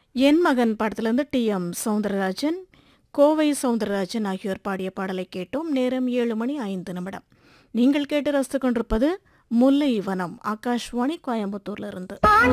என் மகன் படத்திலிருந்து டி.எம். சௌந்தரராஜன், கோவை சௌந்தரராஜன் ஆகியோர் பாடிய பாடலை கேட்டோம். நேரம் 7:05. நீங்கள் கேட்டு ரசித்துக் கொண்டிருப்பது முல்லை வனம், ஆகாஷ்வாணி கோயம்புத்தூர்லிருந்து.